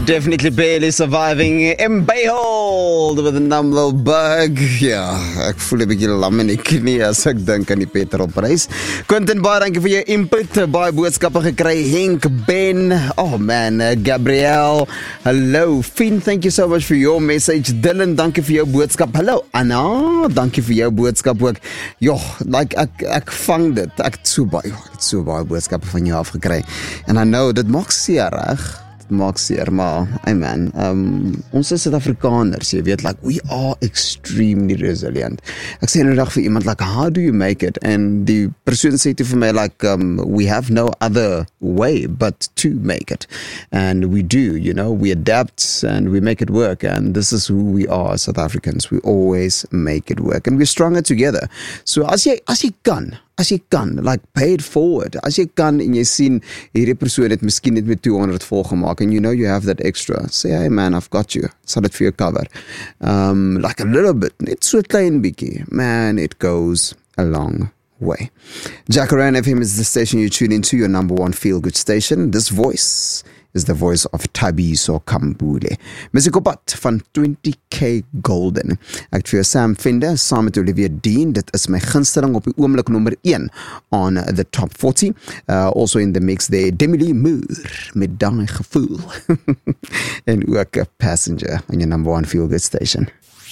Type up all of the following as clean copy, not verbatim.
Definitely barely surviving Behold with a number bug. Ja, ek voel 'n bietjie lam in die knie as ek dink aan die petrolprys. Quentin, baie dankie vir jou input. Baie boodskappe gekry. Henk, Ben, oh man, Gabrielle, hello. Finn, thank you so much for your message. Dylan, dankie vir jou boodskap. Hallo Anna, dankie vir jou boodskap ook. Joh, like ek vang dit. Ek het so baie boodskappe van jou afgekry. En I know dit maak seer reg. Maak seer, maar hey man, ons is Suid-Afrikaners, jy weet, like, we are extremely resilient. Ek sê nou dag vir iemand, like, how do you make it? En die persoon sê toe vir my, like, we have no other way but to make it. And we do, you know, we adapt and we make it work. And this is who we are, South Africans. We always make it work. And we're stronger together. So as jy kan, like, pay it forward. As jy kan en jy sien, hierdie persoon het miskien net met 200 volgemaak, and you know you have that extra, say, hey man, I've got you. Sal dit vir jou cover. Like a little bit, net so klein bietjie. Man, it goes a long way. Jacaranda FM is the station you tune into, your number one feel-good station. This voice is the voice of Thabiso Kambule. Musiekopat van 20K Golden. Ek het vir jou Sam Vender saam met Olivia Dean. Dit is my gunsteling op die oomblik nommer 1 on the top 40. Also in the mix there, Demi-Lee Moore met Daai Gevoel. En ook a Passenger on your number one feel-good station.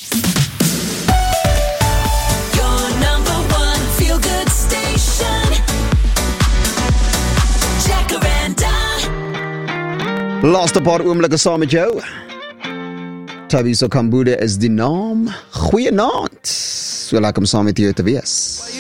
Laaste paar oomblikke saam met jou. Thabiso Kambule is die naam. Goeienaand. So lekker om saam met jou te wees.